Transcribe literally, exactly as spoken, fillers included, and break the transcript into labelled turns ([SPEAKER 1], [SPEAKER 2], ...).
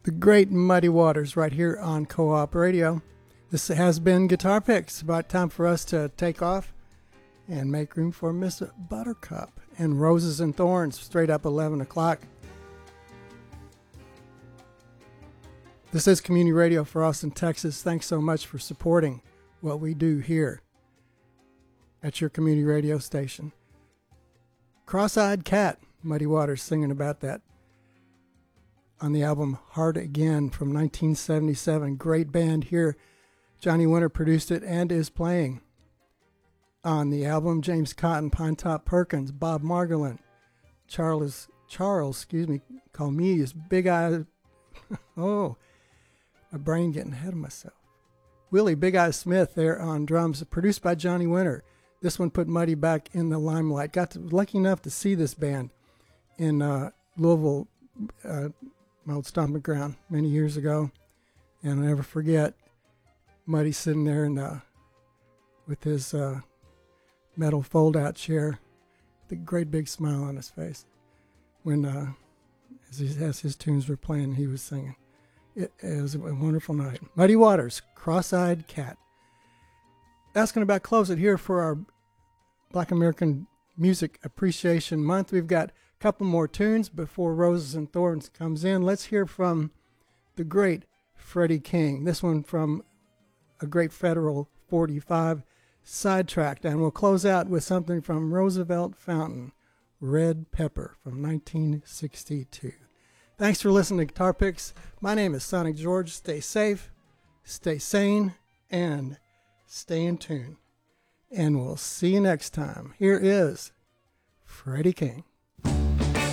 [SPEAKER 1] The great Muddy Waters right here on Co-op Radio. This has been Guitar Picks. About time for us to take off and make room for Miss Buttercup and Roses and Thorns, straight up eleven o'clock. This is Community Radio for Austin, Texas. Thanks so much for supporting what we do here at your community radio station. Cross-Eyed Cat, Muddy Waters singing about that on the album Hard Again from nineteen seventy-seven. Great band here. Johnny Winter produced it and is playing on the album. James Cotton, Pinetop Perkins, Bob Margolin, Charles, Charles, excuse me, call me his Big Eye. Oh, my brain getting ahead of myself. Willie Big Eye Smith there on drums, produced by Johnny Winter. This one put Muddy back in the limelight. Got to, lucky enough to see this band in uh, Louisville, uh, my old stomping ground, many years ago, and I'll never forget Muddy sitting there in, uh, with his uh, metal fold-out chair, the great big smile on his face when uh, as, he, as his tunes were playing, he was singing. It, it was a wonderful night. Muddy Waters, Cross-Eyed Cat. That's going to about close it here for our Black American Music Appreciation Month. We've got a couple more tunes before Roses and Thorns comes in. Let's hear from the great Freddie King. This one from a great Federal forty-five, Sidetracked. And we'll close out with something from Roosevelt Fountain, Red Pepper from nineteen sixty-two. Thanks for listening to Guitar Picks. My name is Sonic George. Stay safe, stay sane, and stay in tune. And we'll see you next time. Here is Freddie King.